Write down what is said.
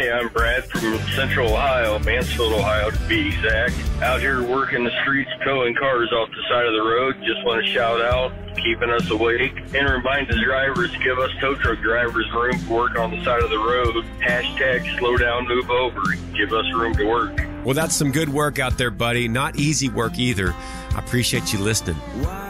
Hey, I'm Brad from Central Ohio, Mansfield, Ohio to be exact. Out here working the streets, towing cars off the side of the road. Just want to shout out, keeping us awake, and remind the drivers to give us tow truck drivers room to work on the side of the road. Hashtag slow down, move over. Give us room to work. Well, that's some good work out there, buddy. Not easy work either. I appreciate you listening.